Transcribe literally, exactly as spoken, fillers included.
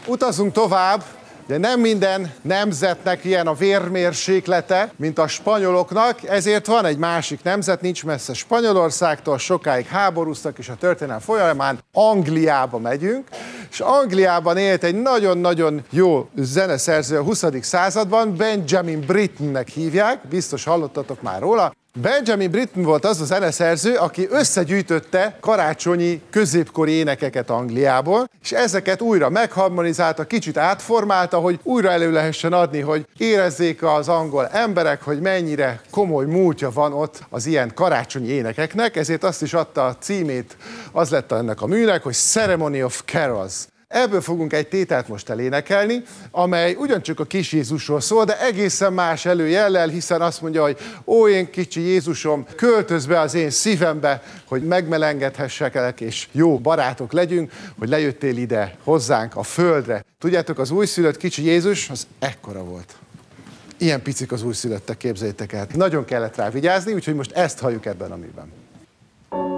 Utazunk tovább, de nem minden nemzetnek ilyen a vérmérséklete, mint a spanyoloknak, ezért van egy másik nemzet, nincs messze Spanyolországtól, sokáig háborúztak, és a történelem folyamán Angliába megyünk, és Angliában élt egy nagyon-nagyon jó zeneszerző a huszadik században, Benjamin Brittennek hívják, biztos hallottatok már róla. Benjamin Britten volt az a zeneszerző, aki összegyűjtötte karácsonyi középkori énekeket Angliából, és ezeket újra megharmonizálta, kicsit átformálta, hogy újra elő lehessen adni, hogy érezzék az angol emberek, hogy mennyire komoly múltja van ott az ilyen karácsonyi énekeknek, ezért azt is adta a címét, az lett ennek a műnek, hogy Ceremony of Carols. Ebből fogunk egy tételt most elénekelni, amely ugyancsak a kis Jézusról szól, de egészen más előjellel, hiszen azt mondja, hogy ó, én kicsi Jézusom, költöz be az én szívembe, hogy megmelengedhessenek és jó barátok legyünk, hogy lejöttél ide hozzánk a földre. Tudjátok, az újszülött kicsi Jézus az ekkora volt. Ilyen picik az újszülöttek, képzeljétek el. Nagyon kellett rá vigyázni, úgyhogy most ezt halljuk ebben a műben.